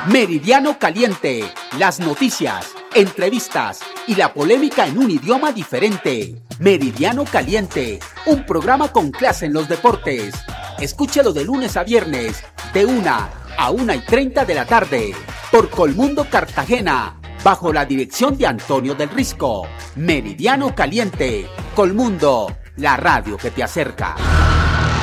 Meridiano Caliente, las noticias, entrevistas y la polémica en un idioma diferente. Meridiano Caliente, un programa con clase en los deportes. Escúchalo de lunes a viernes, de 1 a 1:30 de la tarde, por Colmundo Cartagena, bajo la dirección de Antonio del Risco. Meridiano Caliente, Colmundo, la radio que te acerca.